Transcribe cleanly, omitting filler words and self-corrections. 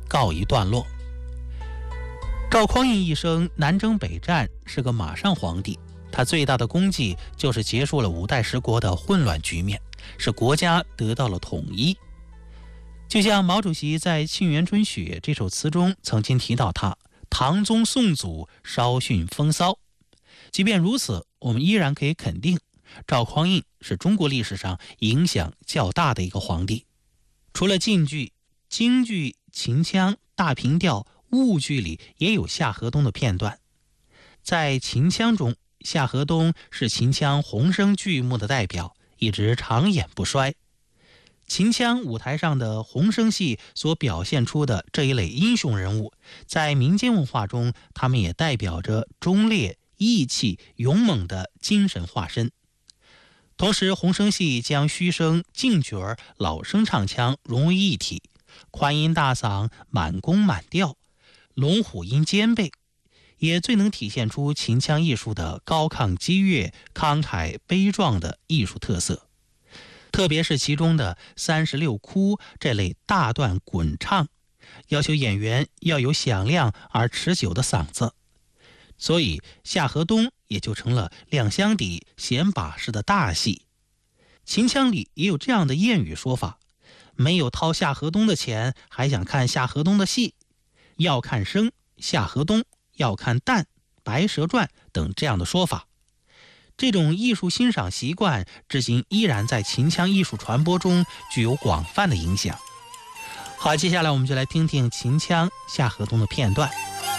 告一段落。赵匡胤一生南征北战，是个马上皇帝，他最大的功绩就是结束了五代十国的混乱局面，使国家得到了统一。就像毛主席在《沁园春·雪》这首词中曾经提到他唐宗宋祖稍逊风骚。即便如此，我们依然可以肯定赵匡胤是中国历史上影响较大的一个皇帝。除了晋剧、京剧、秦腔、大平调、婺剧里也有夏河东的片段。在秦腔中，夏河东是秦腔洪生剧目的代表，一直长演不衰。秦腔舞台上的洪生戏所表现出的这一类英雄人物，在民间文化中，他们也代表着忠烈、义气、勇猛的精神化身。同时，洪生戏将虚声、净角儿、老生唱腔融为一体，宽音大嗓、满宫满调、龙虎音兼备，也最能体现出秦腔艺术的高亢激越、慷慨悲壮的艺术特色。特别是其中的36哭这类大段滚唱，要求演员要有响亮而持久的嗓子，所以夏河东也就成了亮箱底显把式的大戏。秦腔里也有这样的谚语说法：没有掏夏河东的钱，还想看夏河东的戏，要看生夏河东，要看旦白蛇传等这样的说法。这种艺术欣赏习惯至今依然在秦腔艺术传播中具有广泛的影响。好，接下来我们就来听听秦腔夏河东的片段。